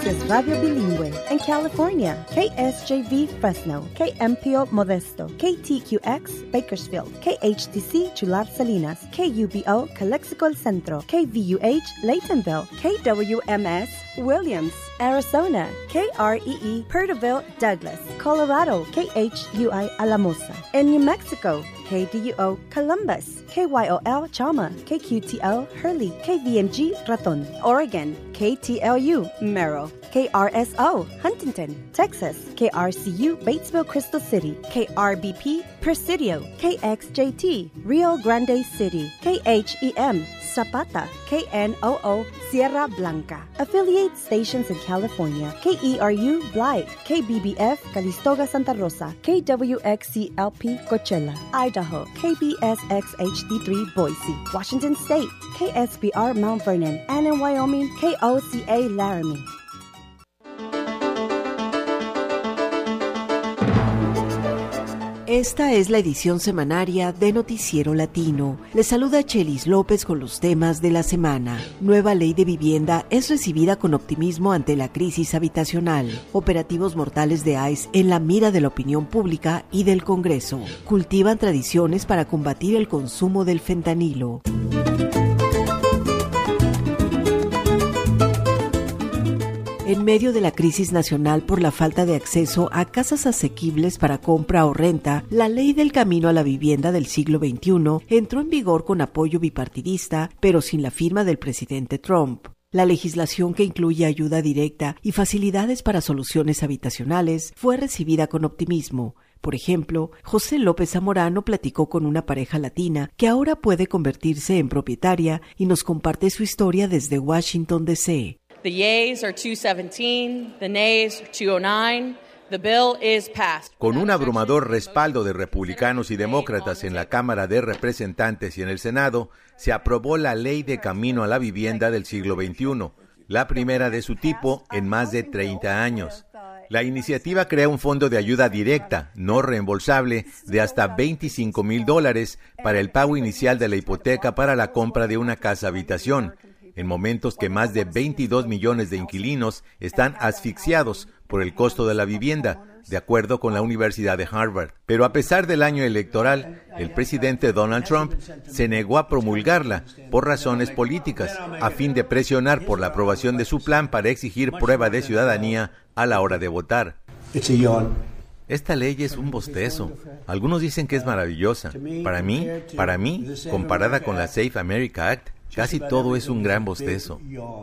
es radio bilingüe. En California, KSJV Fresno, KMPO Modesto, KTQX Bakersfield, KHTC Chular Salinas, KUBO Calexico El Centro, KVUH Laytonville, KWMS Williams, Arizona, KREE Perterville Douglas, Colorado, KHUI Alamosa. En New Mexico, KDUO Columbus, KYOL Chalma, KQTL Hurley, KVMG Raton. Oregon, KTLU Merrill, KRSO Huntington. Texas, KRCU Batesville Crystal City, KRBP Presidio, KXJT Rio Grande City, KHEM Zapata, KNOO Sierra Blanca. Affiliate stations in California, KERU Blythe, KBBF Calistoga Santa Rosa, KWXCLP Coachella, Idaho, KBSX HD3 Boise, Washington State, KSBR Mount Vernon, and in Wyoming, KOCA Laramie. Esta es la edición semanaria de Noticiero Latino. Les saluda Chelis López con los temas de la semana. Nueva ley de vivienda es recibida con optimismo ante la crisis habitacional. Operativos mortales de ICE en la mira de la opinión pública y del Congreso. Cultivan tradiciones para combatir el consumo del fentanilo. En medio de la crisis nacional por la falta de acceso a casas asequibles para compra o renta, la Ley del Camino a la Vivienda del siglo XXI entró en vigor con apoyo bipartidista, pero sin la firma del presidente Trump. La legislación, que incluye ayuda directa y facilidades para soluciones habitacionales, fue recibida con optimismo. Por ejemplo, José López Zamorano platicó con una pareja latina que ahora puede convertirse en propietaria y nos comparte su historia desde Washington, D.C. The yeas are 217, the nays are 209. The bill is passed. Con un abrumador respaldo de republicanos y demócratas en la Cámara de Representantes y en el Senado, se aprobó la Ley de Camino a la Vivienda del siglo XXI, la primera de su tipo en más de 30 años. La iniciativa crea un fondo de ayuda directa, no reembolsable, de hasta $25,000 para el pago inicial de la hipoteca para la compra de una casa habitación, en momentos que más de 22 millones de inquilinos están asfixiados por el costo de la vivienda, de acuerdo con la Universidad de Harvard. Pero a pesar del año electoral, el presidente Donald Trump se negó a promulgarla por razones políticas, a fin de presionar por la aprobación de su plan para exigir prueba de ciudadanía a la hora de votar. Esta ley es un bostezo. Algunos dicen que es maravillosa. Para mí, comparada con la Safe America Act, casi todo es un gran bostezo.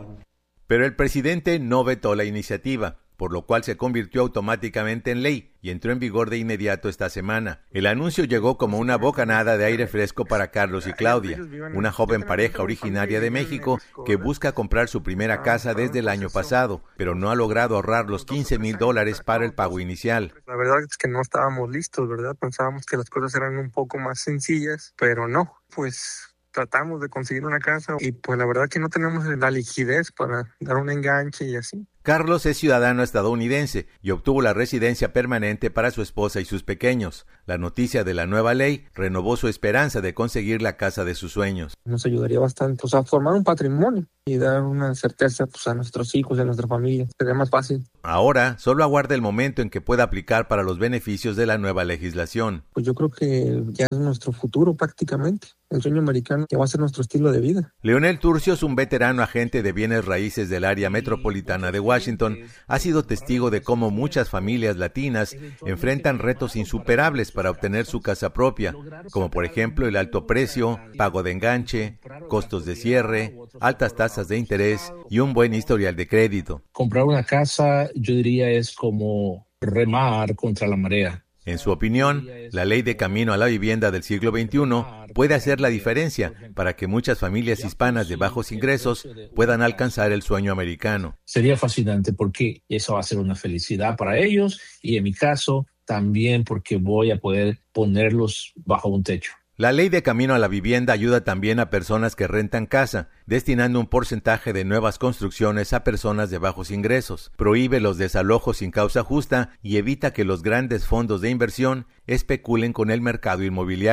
Pero el presidente no vetó la iniciativa, por lo cual se convirtió automáticamente en ley y entró en vigor de inmediato esta semana. El anuncio llegó como una bocanada de aire fresco para Carlos y Claudia, una joven pareja originaria de México que busca comprar su primera casa desde el año pasado, pero no ha logrado ahorrar los $15,000 para el pago inicial. La verdad es que no estábamos listos, ¿verdad? Pensábamos que las cosas eran un poco más sencillas, pero no, pues tratamos de conseguir una casa y pues la verdad que no tenemos la liquidez para dar un enganche y así. Carlos es ciudadano estadounidense y obtuvo la residencia permanente para su esposa y sus pequeños. La noticia de la nueva ley renovó su esperanza de conseguir la casa de sus sueños. Nos ayudaría bastante, a formar un patrimonio y dar una certeza a nuestros hijos y a nuestra familia. Sería más fácil. Ahora solo aguarda el momento en que pueda aplicar para los beneficios de la nueva legislación. Pues yo creo que ya es nuestro futuro prácticamente. El sueño americano que va a ser nuestro estilo de vida. Leonel Turcios, un veterano agente de bienes raíces del área metropolitana de Washington, ha sido testigo de cómo muchas familias latinas enfrentan retos insuperables para obtener su casa propia, como por ejemplo el alto precio, pago de enganche, costos de cierre, altas tasas de interés y un buen historial de crédito. Comprar una casa, yo diría, es como remar contra la marea. En su opinión, la Ley de Camino a la Vivienda del siglo XXI puede hacer la diferencia para que muchas familias hispanas de bajos ingresos puedan alcanzar el sueño americano. Sería fascinante porque eso va a ser una felicidad para ellos y en mi caso también porque voy a poder ponerlos bajo un techo. La Ley de Camino a la Vivienda ayuda también a personas que rentan casa, destinando un porcentaje de nuevas construcciones a personas de bajos ingresos. Prohíbe los desalojos sin causa justa y evita que los grandes fondos de inversión especulen con el mercado inmobiliario.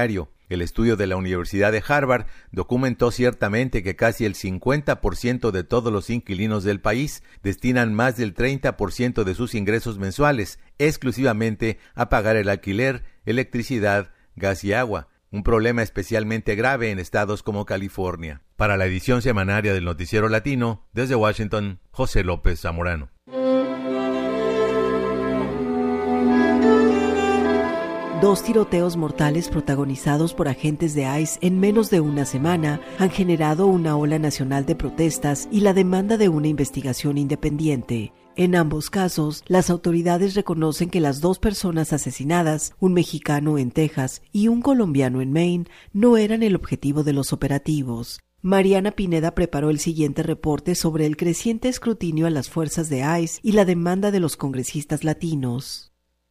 El estudio de la Universidad de Harvard documentó ciertamente que casi el 50% de todos los inquilinos del país destinan más del 30% de sus ingresos mensuales exclusivamente a pagar el alquiler, electricidad, gas y agua, un problema especialmente grave en estados como California. Para la edición semanaria del Noticiero Latino, desde Washington, José López Zamorano. Dos tiroteos mortales protagonizados por agentes de ICE en menos de una semana han generado una ola nacional de protestas y la demanda de una investigación independiente. En ambos casos, las autoridades reconocen que las dos personas asesinadas, un mexicano en Texas y un colombiano en Maine, no eran el objetivo de los operativos. Mariana Pineda preparó el siguiente reporte sobre el creciente escrutinio a las fuerzas de ICE y la demanda de los congresistas latinos.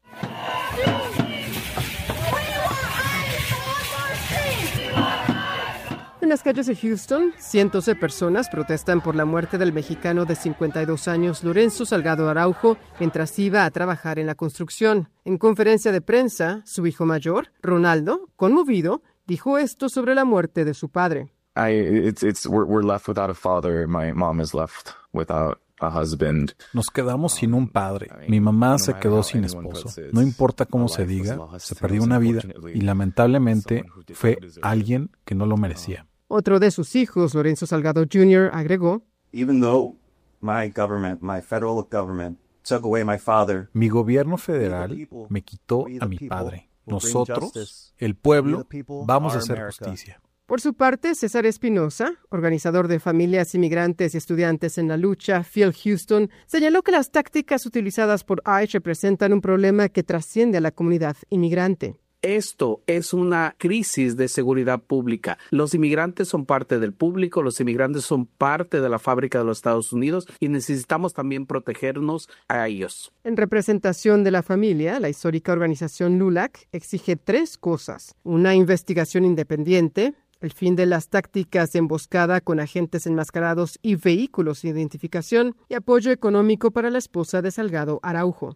En las calles de Houston, cientos de personas protestan por la muerte del mexicano de 52 años Lorenzo Salgado Araujo mientras iba a trabajar en la construcción. En conferencia de prensa, su hijo mayor, Ronaldo, conmovido, dijo esto sobre la muerte de su padre. We're left without a father. My mom is left without a husband. Nos quedamos sin un padre. Mi mamá se quedó sin esposo. No importa cómo se diga, se perdió una vida y lamentablemente fue alguien que no lo merecía. Otro de sus hijos, Lorenzo Salgado Jr., agregó: mi gobierno federal me quitó a mi padre. Nosotros, el pueblo, vamos a hacer justicia. Por su parte, César Espinosa, organizador de familias inmigrantes y estudiantes en la lucha, Phil Houston, señaló que las tácticas utilizadas por ICE representan un problema que trasciende a la comunidad inmigrante. Esto es una crisis de seguridad pública. Los inmigrantes son parte del público, los inmigrantes son parte de la fábrica de los Estados Unidos y necesitamos también protegernos a ellos. En representación de la familia, la histórica organización LULAC exige 3 cosas: una investigación independiente, el fin de las tácticas de emboscada con agentes enmascarados y vehículos de identificación, y apoyo económico para la esposa de Salgado Araujo.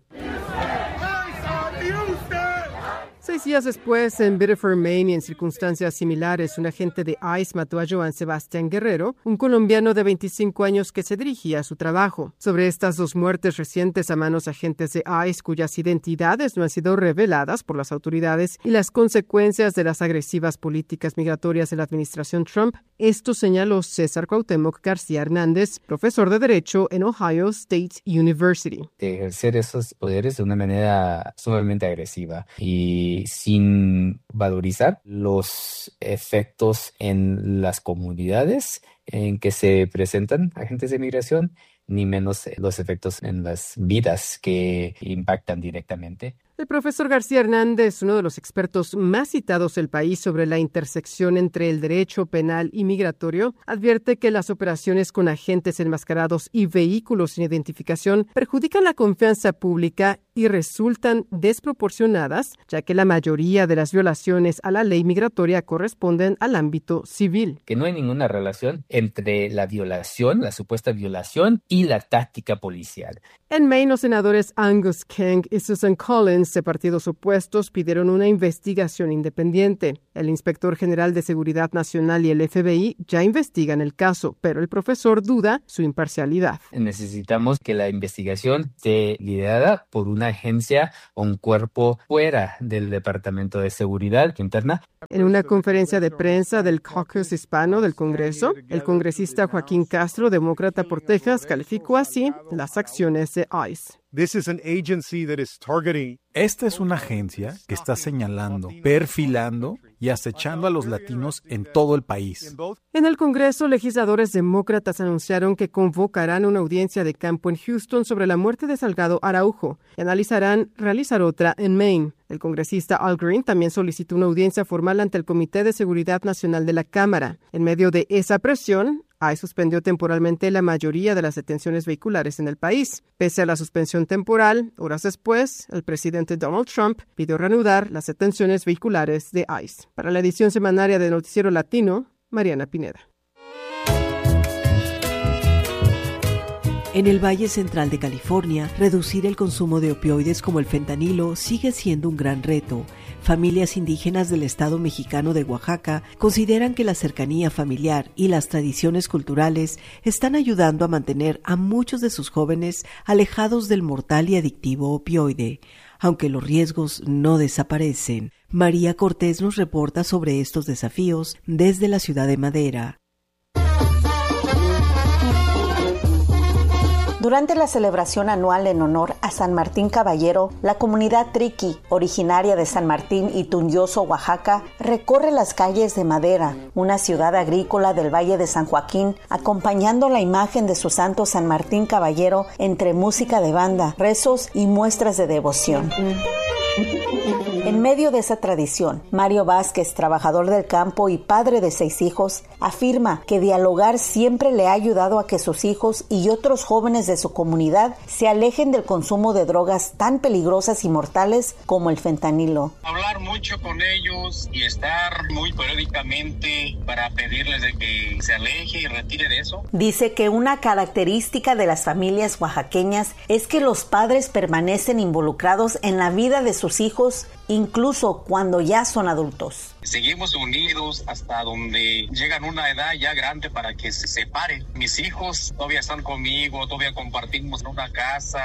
6 días después, en Biddeford, Maine, y en circunstancias similares, un agente de ICE mató a Joan Sebastián Guerrero, un colombiano de 25 años que se dirigía a su trabajo. Sobre estas 2 muertes recientes a manos de agentes de ICE, cuyas identidades no han sido reveladas por las autoridades, y las consecuencias de las agresivas políticas migratorias de la administración Trump, esto señaló César Cuauhtémoc García Hernández, profesor de Derecho en Ohio State University. De ejercer esos poderes de una manera sumamente agresiva y sin valorizar los efectos en las comunidades en que se presentan agentes de migración, ni menos los efectos en las vidas que impactan directamente. El profesor García Hernández, uno de los expertos más citados del país sobre la intersección entre el derecho penal y migratorio, advierte que las operaciones con agentes enmascarados y vehículos sin identificación perjudican la confianza pública y resultan desproporcionadas, ya que la mayoría de las violaciones a la ley migratoria corresponden al ámbito civil. Que no hay ninguna relación entre la violación, la supuesta violación, y la táctica policial. En Maine, los senadores Angus King y Susan Collins, de partidos opuestos, pidieron una investigación independiente. El inspector general de Seguridad Nacional y el FBI ya investigan el caso, pero el profesor duda su imparcialidad. Necesitamos que la investigación esté liderada por una agencia o un cuerpo fuera del Departamento de Seguridad Interna. En una conferencia de prensa del caucus hispano del Congreso, el congresista Joaquín Castro, demócrata por Texas, calificó así las acciones de ICE. Esta es una agencia que está señalando, perfilando y acechando a los latinos en todo el país. En el Congreso, legisladores demócratas anunciaron que convocarán una audiencia de campo en Houston sobre la muerte de Salgado Araujo y analizarán realizar otra en Maine. El congresista Al Green también solicitó una audiencia formal ante el Comité de Seguridad Nacional de la Cámara. En medio de esa presión, ICE suspendió temporalmente la mayoría de las detenciones vehiculares en el país. Pese a la suspensión temporal, horas después, el presidente Donald Trump pidió reanudar las detenciones vehiculares de ICE. Para la edición semanaria de Noticiero Latino, Mariana Pineda. En el Valle Central de California, reducir el consumo de opioides como el fentanilo sigue siendo un gran reto. Familias indígenas del estado mexicano de Oaxaca consideran que la cercanía familiar y las tradiciones culturales están ayudando a mantener a muchos de sus jóvenes alejados del mortal y adictivo opioide, aunque los riesgos no desaparecen. María Cortés nos reporta sobre estos desafíos desde la ciudad de Madera. Durante la celebración anual en honor a San Martín Caballero, la comunidad Triqui, originaria de San Martín y Tunyoso, Oaxaca, recorre las calles de Madera, una ciudad agrícola del Valle de San Joaquín, acompañando la imagen de su santo San Martín Caballero entre música de banda, rezos y muestras de devoción. En medio de esa tradición, Mario Vázquez, trabajador del campo y padre de 6 hijos, afirma que dialogar siempre le ha ayudado a que sus hijos y otros jóvenes de su comunidad se alejen del consumo de drogas tan peligrosas y mortales como el fentanilo. Hablar mucho con ellos y estar muy periódicamente para pedirles de que se aleje y retire de eso. Dice que una característica de las familias oaxaqueñas es que los padres permanecen involucrados en la vida de sus hijos, incluso cuando ya son adultos. Seguimos unidos hasta donde llegan una edad ya grande para que se separen. Mis hijos todavía están conmigo, todavía compartimos en una casa.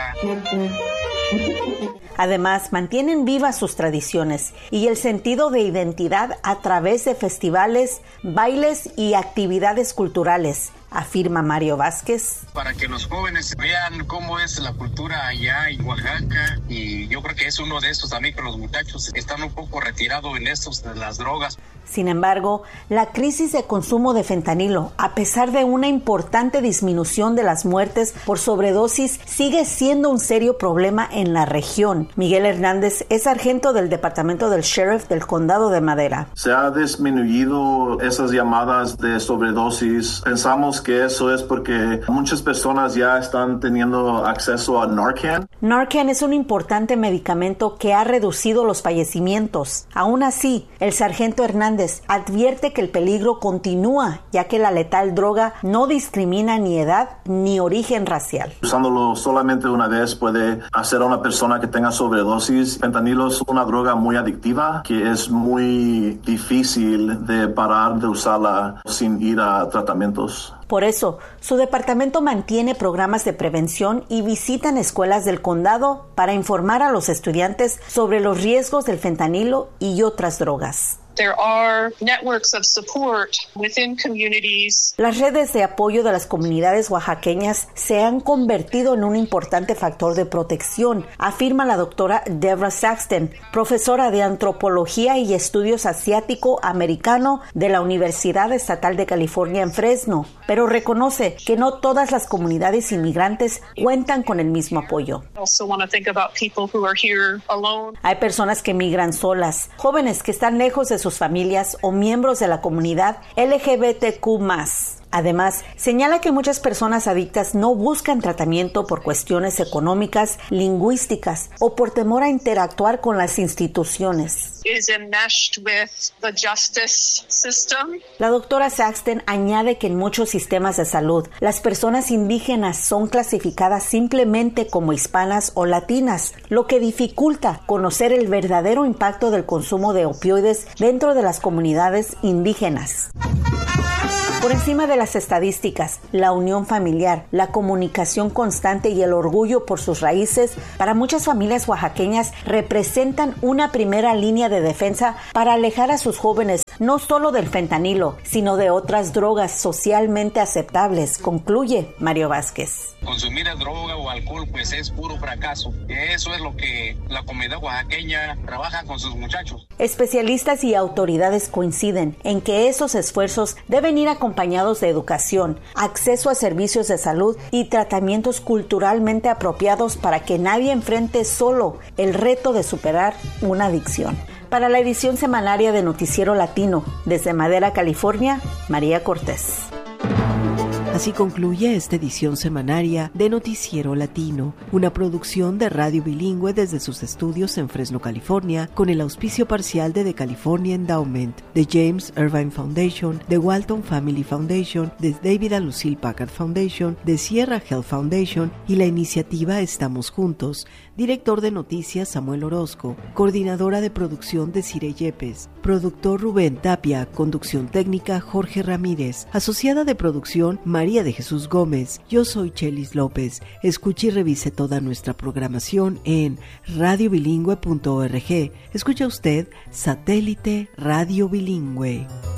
Además, mantienen vivas sus tradiciones y el sentido de identidad a través de festivales, bailes y actividades culturales, afirma Mario Vázquez. Para que los jóvenes vean cómo es la cultura allá en Oaxaca, y yo creo que es uno de estos también que los muchachos están un poco retirados en estos de las drogas. Sin embargo, la crisis de consumo de fentanilo, a pesar de una importante disminución de las muertes por sobredosis, sigue siendo un serio problema en la región. Miguel Hernández es sargento del Departamento del Sheriff del Condado de Madera. Se ha disminuido esas llamadas de sobredosis. Pensamos que eso es porque muchas personas ya están teniendo acceso a Narcan. Narcan es un importante medicamento que ha reducido los fallecimientos. Aún así, el sargento Hernández advierte que el peligro continúa, ya que la letal droga no discrimina ni edad ni origen racial. Usándolo solamente una vez puede hacer a una persona que tenga sobredosis. Fentanilo es una droga muy adictiva que es muy difícil de parar de usarla sin ir a tratamientos. Por eso, su departamento mantiene programas de prevención y visitan escuelas del condado para informar a los estudiantes sobre los riesgos del fentanilo y otras drogas. There are networks of support within communities. Las redes de apoyo de las comunidades oaxaqueñas se han convertido en un importante factor de protección, afirma la doctora Deborah Saxton, profesora de Antropología y Estudios Asiático-Americano de la Universidad Estatal de California en Fresno, pero reconoce que no todas las comunidades inmigrantes cuentan con el mismo apoyo. Hay personas que migran solas, jóvenes que están lejos de sus familias o miembros de la comunidad LGBTQ+. Además, señala que muchas personas adictas no buscan tratamiento por cuestiones económicas, lingüísticas o por temor a interactuar con las instituciones. La doctora Saxton añade que en muchos sistemas de salud, las personas indígenas son clasificadas simplemente como hispanas o latinas, lo que dificulta conocer el verdadero impacto del consumo de opioides dentro de las comunidades indígenas. Por encima de las estadísticas, la unión familiar, la comunicación constante y el orgullo por sus raíces, para muchas familias oaxaqueñas representan una primera línea de defensa para alejar a sus jóvenes no solo del fentanilo, sino de otras drogas socialmente aceptables, concluye Mario Vázquez. Consumir droga o alcohol pues es puro fracaso. Eso es lo que la comunidad oaxaqueña trabaja con sus muchachos. Especialistas y autoridades coinciden en que esos esfuerzos deben ir acompañados de educación, acceso a servicios de salud y tratamientos culturalmente apropiados para que nadie enfrente solo el reto de superar una adicción. Para la edición semanaria de Noticiero Latino, desde Madera, California, María Cortés. Así concluye esta edición semanaria de Noticiero Latino, una producción de Radio Bilingüe desde sus estudios en Fresno, California, con el auspicio parcial de The California Endowment, de James Irvine Foundation, de Walton Family Foundation, de David and Lucille Packard Foundation, de Sierra Health Foundation y la iniciativa Estamos Juntos. Director de noticias Samuel Orozco, coordinadora de producción Desiree Yepes, productor Rubén Tapia, conducción técnica Jorge Ramírez, asociada de producción María de Jesús Gómez. Yo soy Chelis López. Escuche y revise toda nuestra programación en radiobilingüe.org. Escucha usted Satélite Radio Bilingüe.